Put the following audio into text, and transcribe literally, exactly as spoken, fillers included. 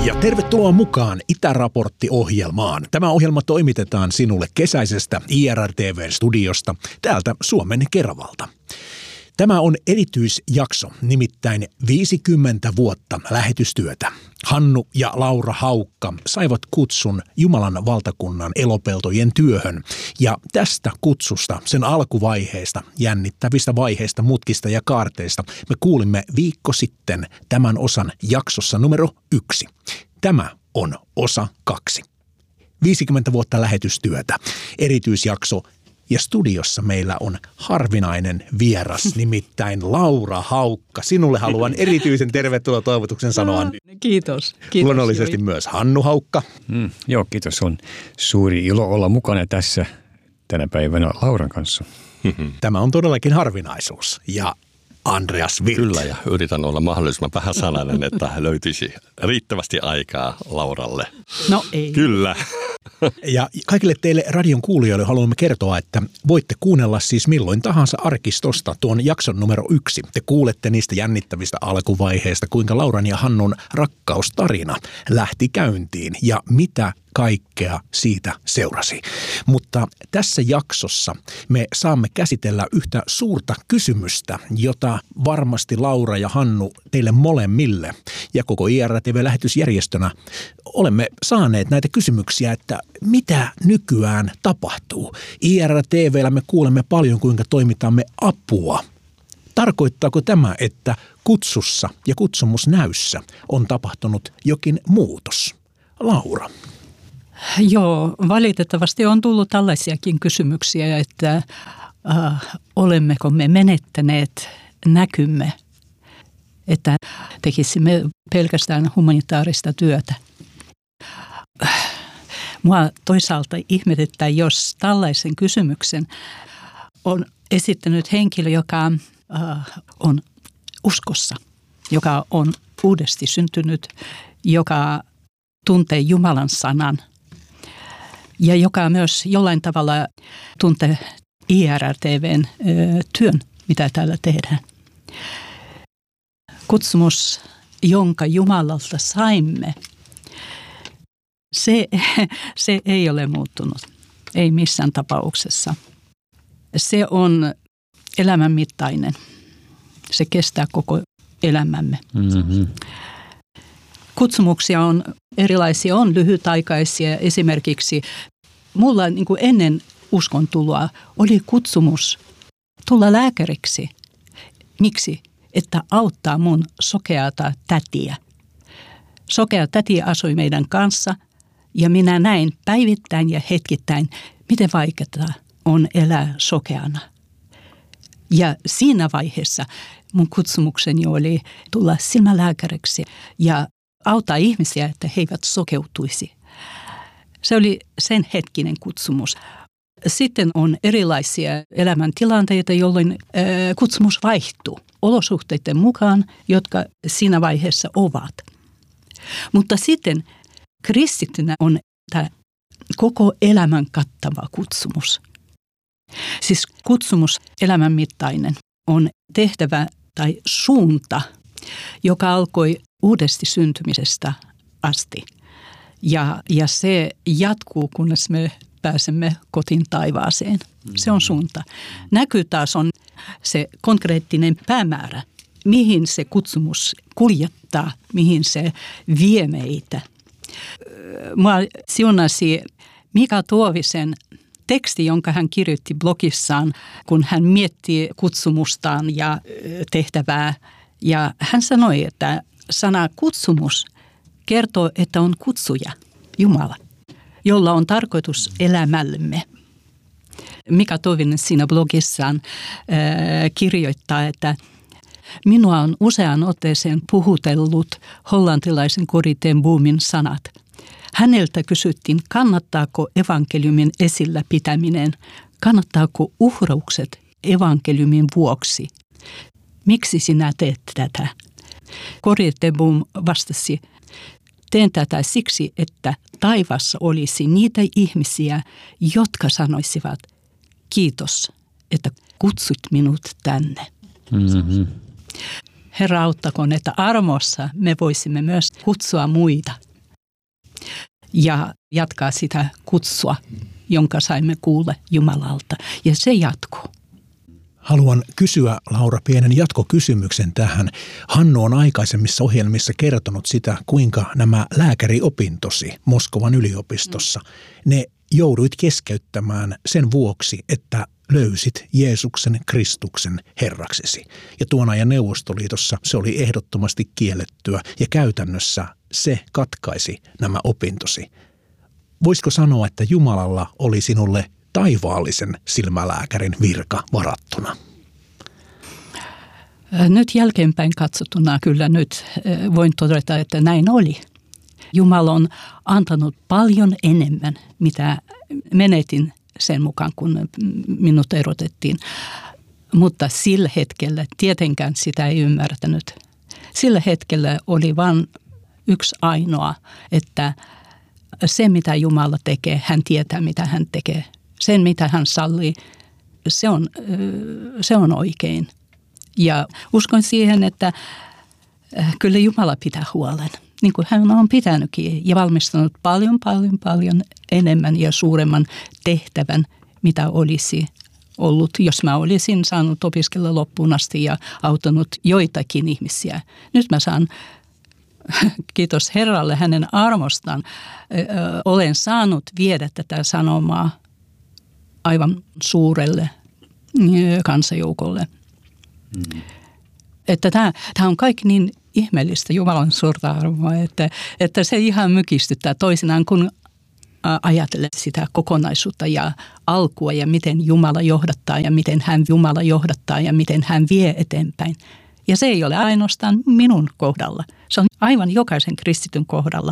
Ja tervetuloa mukaan Itäraportti-ohjelmaan. Tämä ohjelma toimitetaan sinulle kesäisestä I R R T V-studiosta täältä Suomen Keravalta. Tämä on erityisjakso, nimittäin viisikymmentä vuotta lähetystyötä. Hannu ja Laura Haukka saivat kutsun Jumalan valtakunnan elopeltojen työhön. Ja tästä kutsusta, sen alkuvaiheista, jännittävistä vaiheista, mutkista ja kaarteista, me kuulimme viikko sitten tämän osan jaksossa numero yksi. Tämä on osa kaksi. viisikymmentä vuotta lähetystyötä, erityisjakso. Ja studiossa meillä on harvinainen vieras, nimittäin Laura Haukka. Sinulle haluan erityisen tervetuloa toivotuksen sanoa. Kiitos. Kiitos luonnollisesti Joi. Myös Hannu Haukka. Mm, joo, kiitos. On suuri ilo olla mukana tässä tänä päivänä Lauran kanssa. Tämä on todellakin harvinaisuus. Ja Andreas Wild. Kyllä, ja yritän olla mahdollisimman vähän sanainen, että löytyisi riittävästi aikaa Lauralle. No ei. Kyllä. Ja kaikille teille radion kuulijoille haluamme kertoa, että voitte kuunnella siis milloin tahansa arkistosta tuon jakson numero yksi. Te kuulette niistä jännittävistä alkuvaiheista, kuinka Lauran ja Hannun rakkaustarina lähti käyntiin ja mitä kaikkea siitä seurasi. Mutta tässä jaksossa me saamme käsitellä yhtä suurta kysymystä, jota varmasti Laura ja Hannu teille molemmille ja koko I R T V-lähetysjärjestönä olemme saaneet näitä kysymyksiä, että mitä nykyään tapahtuu. I R T V:llä me kuulemme paljon, kuinka toimitamme apua. Tarkoittaako tämä, että kutsussa ja kutsumusnäyssä on tapahtunut jokin muutos? Laura. Joo, valitettavasti on tullut tällaisiakin kysymyksiä, että äh, olemmeko me menettäneet näkymme, että tekisimme pelkästään humanitaarista työtä. Mua toisaalta ihmetyttää, jos tällaisen kysymyksen on esittänyt henkilö, joka äh, on uskossa, joka on uudesti syntynyt, joka tuntee Jumalan sanan ja joka myös jollain tavalla tuntee I R T V:n työn, mitä täällä tehdään. Kutsumus, jonka Jumalalta saimme, se, se ei ole muuttunut, ei missään tapauksessa. Se on elämänmittainen, se kestää koko elämämme. Mm-hmm. Kutsumuksia on erilaisia, on lyhytaikaisia. Esimerkiksi mulla niin kuin ennen uskontuloa oli kutsumus tulla lääkäriksi. Miksi? Että auttaa mun sokeata tätiä. Sokea täti asui meidän kanssa ja minä näin päivittäin ja hetkittäin, miten vaikeaa on elää sokeana. Ja siinä vaiheessa mun kutsumukseni oli tulla silmälääkäriksi ja auttaa ihmisiä, että he eivät sokeutuisi. Se oli sen hetkinen kutsumus. Sitten on erilaisia elämäntilanteita, jolloin kutsumus vaihtuu olosuhteiden mukaan, jotka siinä vaiheessa ovat. Mutta sitten kristittynä on tämä koko elämän kattava kutsumus. Siis kutsumus elämänmittainen on tehtävä tai suunta, joka alkoi uudesti syntymisestä asti. Ja, ja se jatkuu, kunnes me pääsemme kotiin taivaaseen. Se on suunta. Näky taas on se konkreettinen päämäärä, mihin se kutsumus kuljettaa, mihin se vie meitä. Mua siunasi Mika Tuovisen teksti, jonka hän kirjoitti blogissaan, kun hän miettii kutsumustaan ja tehtävää. Ja hän sanoi, että sana kutsumus kertoo, että on kutsuja, Jumala, jolla on tarkoitus elämällemme. Mika Tovinen siinä blogissaan äh, kirjoittaa, että minua on useaan otteeseen puhutellut hollantilaisen Corrie ten Boomin sanat. Häneltä kysyttiin, kannattaako evankeliumin esillä pitäminen, kannattaako uhraukset evankeliumin vuoksi. Miksi sinä teet tätä? Corrie ten Boom vastasi, teen tätä siksi, että taivaassa olisi niitä ihmisiä, jotka sanoisivat, kiitos, että kutsut minut tänne. Mm-hmm. Herra auttakoon, että armossa me voisimme myös kutsua muita ja jatkaa sitä kutsua, jonka saimme kuulla Jumalalta. Ja se jatkuu. Haluan kysyä, Laura, pienen jatkokysymyksen tähän. Hannu on aikaisemmissa ohjelmissa kertonut sitä, kuinka nämä lääkäriopintosi Moskovan yliopistossa, ne jouduit keskeyttämään sen vuoksi, että löysit Jeesuksen Kristuksen Herraksesi. Ja tuon ajan Neuvostoliitossa se oli ehdottomasti kiellettyä ja käytännössä se katkaisi nämä opintosi. Voisiko sanoa, että Jumalalla oli sinulle taivaallisen silmälääkärin virka varattuna? Nyt jälkeenpäin katsottuna kyllä nyt voin todeta, että näin oli. Jumala on antanut paljon enemmän, mitä menetin sen mukaan, kun minut erotettiin. Mutta sillä hetkellä tietenkään sitä ei ymmärtänyt. Sillä hetkellä oli vain yksi ainoa, että se mitä Jumala tekee, hän tietää mitä hän tekee. Sen mitä hän sallii, se on, se on oikein. Ja uskon siihen, että kyllä Jumala pitää huolen. Niin kuin hän on pitänytkin ja valmistanut paljon, paljon, paljon enemmän ja suuremman tehtävän, mitä olisi ollut, jos mä olisin saanut opiskella loppuun asti ja auttanut joitakin ihmisiä. Nyt mä saan, kiitos Herralle hänen armostaan, olen saanut viedä tätä sanomaa aivan suurelle kansajoukolle. Mm. Että tämä, tämä on kaikki niin ihmeellistä Jumalan suurta arvoa, että, että se ihan mykistyttää toisinaan, kun ajattelee sitä kokonaisuutta ja alkua ja miten Jumala johdattaa ja miten hän Jumala johdattaa ja miten hän vie eteenpäin. Ja se ei ole ainoastaan minun kohdalla. Se on aivan jokaisen kristityn kohdalla.